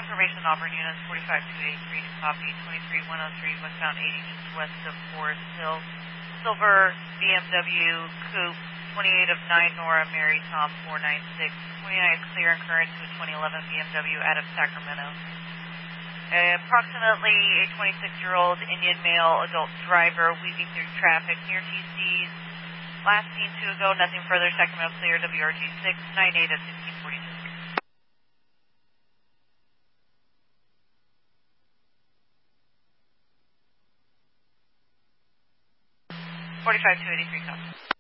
information, operating units 45283 to copy 23103 westbound 80 just west of Forest Hill. Silver BMW Coupe 28 of 9 Nora Mary Tom 496. 29 clear and current to a 2011 BMW out of Sacramento. Approximately a 26-year-old Indian male adult driver weaving through traffic near TC's. Last seen 2 ago, nothing further. Sacramento clear, WRG 698 at 1642. 45283 copy.